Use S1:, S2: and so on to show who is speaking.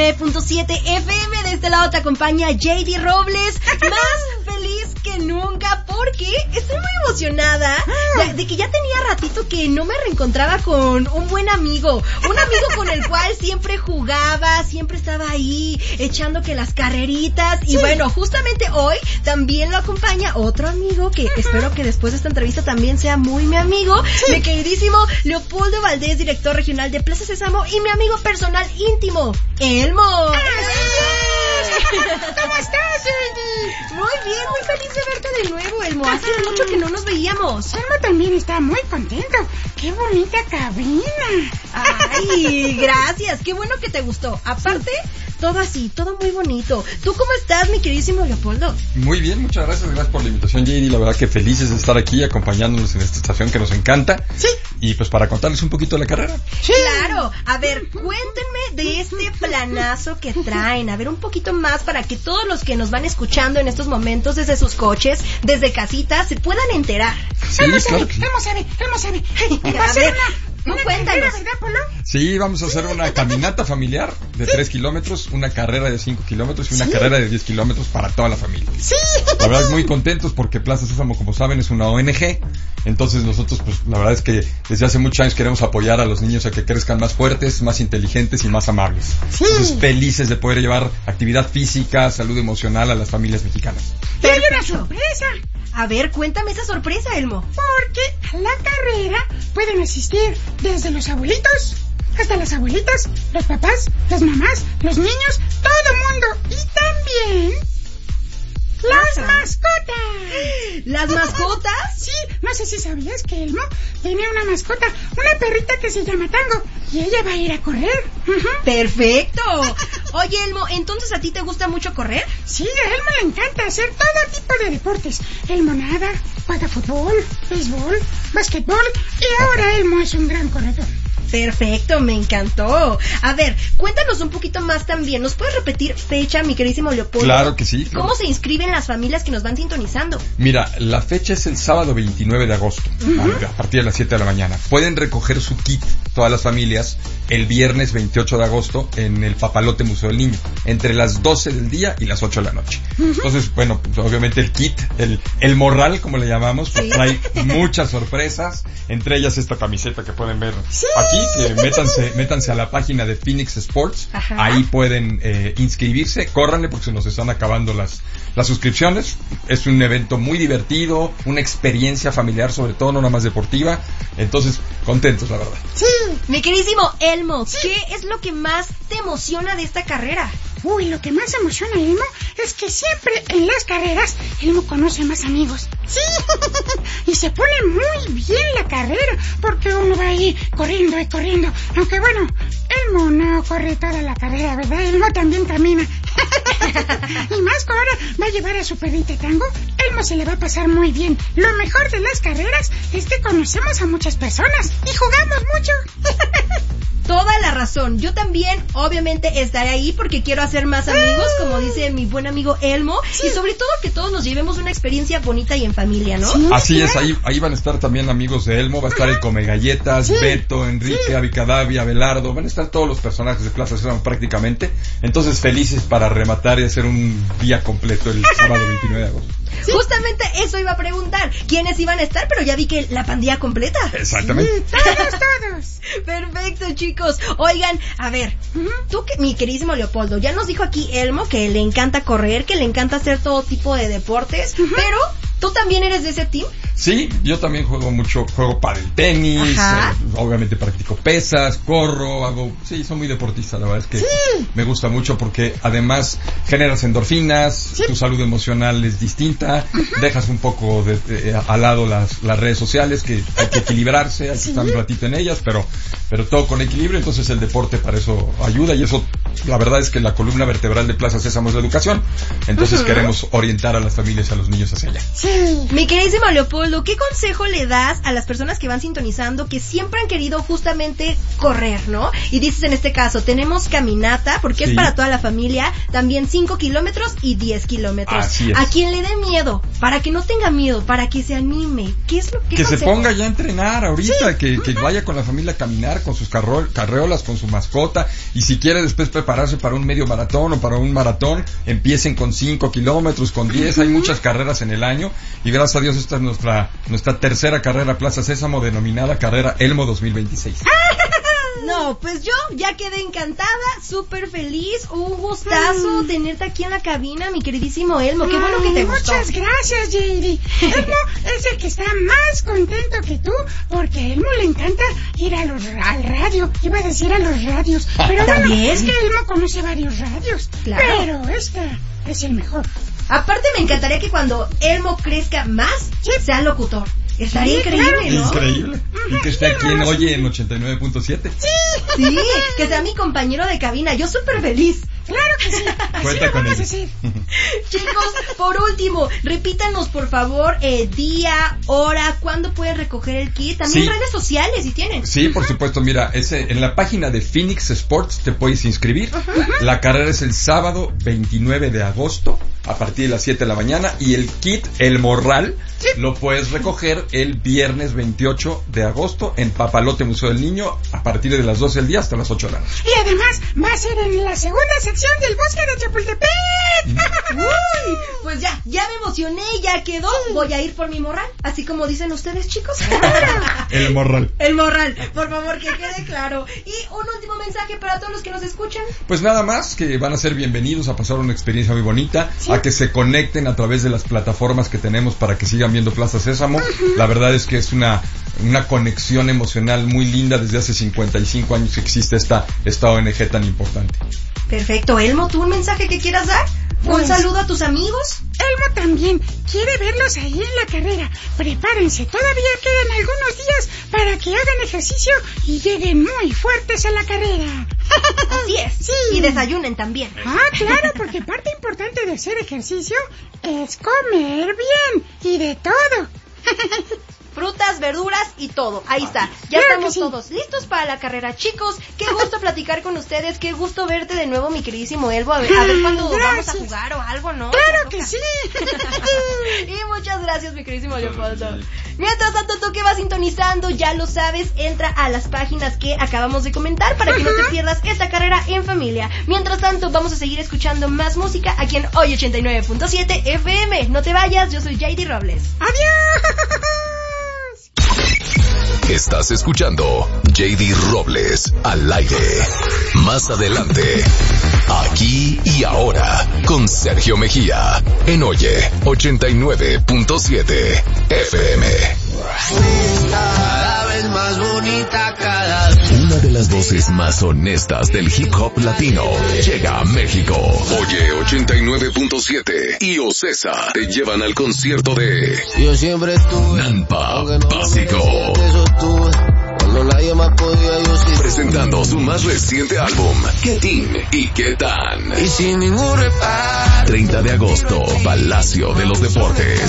S1: 99.7 FM. De este lado te acompaña JD Robles, más feliz que nunca porque estoy muy emocionada de que ya tenía ratito que no me reencontraba con un buen amigo, un amigo con el cual siempre jugaba, siempre estaba ahí echando que las carreritas y bueno, justamente hoy también lo acompaña otro amigo que espero que después de esta entrevista también sea muy mi amigo, mi queridísimo Leopoldo Valdés, director regional de Plaza Sésamo y mi amigo personal íntimo, Elmo.
S2: ¿Cómo estás, JD?
S1: Muy bien, muy feliz de verte de nuevo, Elmo. Hace mucho que no nos veíamos.
S2: Elmo también está muy contento. ¡Qué bonita cabina!
S1: Ay, gracias. Qué bueno que te gustó. Aparte, todo así, todo muy bonito. ¿Tú cómo estás, mi queridísimo Leopoldo?
S3: Muy bien, muchas gracias. Gracias por la invitación, JD. La verdad que felices de estar aquí acompañándonos en esta estación que nos encanta.
S2: Sí.
S3: Y pues para contarles un poquito de la carrera.
S1: Sí. Claro. A ver, cuéntenme de este planazo que traen. A ver, un poquito más para que todos los que nos van escuchando en estos momentos desde sus coches, desde casitas, se puedan enterar.
S3: Sí,
S2: Elmo
S3: claro
S2: sabe.
S1: A ver,
S2: una
S1: cuéntanos.
S2: carrera, ¿verdad, Polo?
S3: Sí, vamos a hacer una caminata familiar de 3 kilómetros, una carrera de 5 kilómetros y una carrera de 10 kilómetros para toda la familia.
S2: Sí.
S3: La verdad, muy contentos porque Plaza Sésamo, como saben, es una ONG. Entonces nosotros, pues, la verdad es que desde hace muchos años queremos apoyar a los niños a que crezcan más fuertes, más inteligentes y más amables.
S2: Sí.
S3: Entonces, felices de poder llevar actividad física, salud emocional a las familias mexicanas.
S2: Y hay una sorpresa.
S1: A ver, cuéntame esa sorpresa, Elmo.
S2: Porque a la carrera pueden asistir desde los abuelitos hasta las abuelitas, los papás, las mamás, los niños, todo mundo. Y también las mascotas.
S1: ¿Las mascotas?
S2: Sí, no sé si sabías que Elmo tiene una mascota, una perrita que se llama Tango, y ella va a ir a correr.
S1: ¡Perfecto! Oye, Elmo, ¿entonces a ti te gusta mucho correr?
S2: Sí, a Elmo le encanta hacer todo tipo de deportes. Elmo nada, juega fútbol, béisbol, básquetbol, y ahora Elmo es un gran corredor.
S1: Perfecto, me encantó. A ver, cuéntanos un poquito más también. ¿Nos puedes repetir fecha, mi queridísimo Leopoldo?
S3: Claro que sí. Claro.
S1: ¿Cómo se inscriben las familias que nos van sintonizando?
S3: Mira, la fecha es el sábado 29 de agosto, a partir de las 7 de la mañana. Pueden recoger su kit, todas las familias, el viernes 28 de agosto en el Papalote Museo del Niño, entre las 12 del día y las 8 de la noche. Entonces, bueno, pues obviamente el kit, el morral, como le llamamos, pues trae muchas sorpresas, entre ellas esta camiseta que pueden ver aquí, que métanse a la página de Phoenix Sports.
S1: Ajá.
S3: Ahí pueden inscribirse, córranle porque se nos están acabando las suscripciones. Es un evento muy divertido, una experiencia familiar sobre todo, no nada más deportiva. Entonces, contentos, la verdad.
S2: Sí.
S1: Mi queridísimo Elmo, ¿qué es lo que más te emociona de esta carrera?
S2: Uy, lo que más emociona a Elmo es que siempre en las carreras Elmo conoce más amigos. Sí, y se pone muy bien la carrera porque uno va ahí corriendo y corriendo. Aunque bueno, Elmo no corre toda la carrera, ¿verdad? Elmo también camina. Y más que ahora va a llevar a su perrita Tango, Elmo se le va a pasar muy bien. Lo mejor de las carreras es que conocemos a muchas personas y jugamos mucho.
S1: Toda la razón. Yo también, obviamente, estaré ahí porque quiero hacer más amigos, como dice mi buen amigo Elmo, y sobre todo que todos nos llevemos una experiencia bonita y en familia, ¿no?
S2: Sí,
S3: Así
S2: claro.
S3: es, ahí van a estar también amigos de Elmo, va a estar el Come Galletas, Beto, Enrique, Abicadavi, Abelardo, van a estar todos los personajes de Plaza Sésamo prácticamente. Entonces, felices para rematar y hacer un día completo el sábado 29 de agosto.
S1: Sí. Justamente eso iba a preguntar, ¿quiénes iban a estar? Pero ya vi que la pandilla completa.
S3: Exactamente.
S2: Sí, todos.
S1: Perfecto, chicos. Oigan, a ver, tú, mi queridísimo Leopoldo, ya nos dijo aquí Elmo que le encanta correr, que le encanta hacer todo tipo de deportes, pero ¿tú también eres de ese team?
S3: Sí, yo también juego pádel tenis, obviamente practico pesas, corro, soy muy deportista, la verdad es que me gusta mucho porque además generas endorfinas, tu salud emocional es distinta, dejas un poco al lado las redes sociales, que hay que equilibrarse, hay que estar un ratito en ellas, pero todo con equilibrio. Entonces el deporte para eso ayuda, y eso, la verdad es que la columna vertebral de Plaza Sésamo es la educación, entonces queremos orientar a las familias y a los niños hacia allá.
S1: Mi queridísimo Leopoldo, ¿qué consejo le das a las personas que van sintonizando que siempre han querido justamente correr, ¿no? Y dices en este caso, tenemos caminata, porque es para toda la familia, también 5 kilómetros y 10 kilómetros.
S3: Así es.
S1: A quien le dé miedo, para que no tenga miedo, para que se anime, ¿qué es lo que
S3: se ponga ya a entrenar ahorita, que vaya con la familia a caminar, con sus carreolas, con su mascota, y si quiere después prepararse para un medio maratón o para un maratón, empiecen con 5 kilómetros, con 10, hay muchas carreras en el año, y gracias a Dios esta es nuestra tercera carrera Plaza Sésamo, denominada Carrera Elmo 2026.
S1: No, pues yo ya quedé encantada, súper feliz, un gustazo tenerte aquí en la cabina, mi queridísimo Elmo, qué bueno que te gustó.
S2: Muchas gracias, JD. Elmo es el que está más contento que tú, porque a Elmo le encanta ir al radio, iba a decir a los radios, pero bueno, es que Elmo conoce varios radios, claro. Pero este es el mejor.
S1: Aparte me encantaría que cuando Elmo crezca más, sea locutor. Estaría increíble,
S3: claro.
S1: ¿no?
S3: Increíble. Y que esté aquí en Oye en 89.7.
S1: Sí, que sea mi compañero de cabina. Yo súper feliz.
S2: Claro que sí.
S3: Cuenta con él.
S1: Chicos, por último, repítanos por favor día, hora, cuándo pueden recoger el kit. También redes sociales, si tienen.
S3: Sí, por supuesto. Mira, en la página de Phoenix Sports te puedes inscribir. La carrera es el sábado 29 de agosto a partir de las 7 de la mañana. Y el kit, el morral, lo puedes recoger el viernes 28 de agosto en Papalote Museo del Niño a partir de las 12 del día hasta las 8 de la noche.
S2: Y además va a ser en la segunda sección del bosque de Chapultepec.
S1: Uy, pues ya me emocioné, ya quedó. Voy a ir por mi morral, así como dicen ustedes, chicos.
S3: El morral.
S1: El morral, por favor, que quede claro. Y un último mensaje para todos los que nos escuchan.
S3: Pues nada más, que van a ser bienvenidos a pasar una experiencia muy bonita, a que se conecten a través de las plataformas que tenemos para que sigan viendo Plaza Sésamo. La verdad es que es una conexión emocional muy linda. Desde hace 55 años que existe esta ONG tan importante.
S1: Perfecto. Elmo, ¿tú un mensaje que quieras dar? ¿Un saludo a tus amigos?
S2: Elmo también quiere verlos ahí en la carrera. Prepárense, todavía quedan algunos días para que hagan ejercicio y lleguen muy fuertes a la carrera.
S1: Así es. Sí. Y desayunen también.
S2: Claro, porque parte importante de hacer ejercicio es comer bien y de todo.
S1: Frutas, verduras y todo. Ahí está. Ya estamos todos listos para la carrera. Chicos, qué gusto platicar con ustedes. Qué gusto verte de nuevo, mi queridísimo Elmo. A ver cuándo vamos a jugar o algo, ¿no?
S2: ¡Claro que sí!
S1: Y muchas gracias, mi queridísimo Leopoldo. Mientras tanto, tú que vas sintonizando, ya lo sabes, entra a las páginas que acabamos de comentar para que no te pierdas esta carrera en familia. Mientras tanto, vamos a seguir escuchando más música aquí en Hoy 89.7 FM. No te vayas, yo soy JD Robles.
S2: ¡Adiós!
S4: Estás escuchando JD Robles al aire. Más adelante, aquí y ahora, con Sergio Mejía, en Oye 89.7 FM.
S5: Cada vez más bonita cada vez.
S4: Una de las voces más honestas del hip hop latino llega a México. Oye 89.7 y Ocesa te llevan al concierto de
S5: Yo siempre estuve
S4: Nampa Básico.
S5: Cuando nadie más podía, yo sí.
S4: Presentando su más reciente álbum, ¿Qué tin y qué tan?
S5: Y sin ningún reparo.
S4: 30 de agosto, Palacio de los Deportes.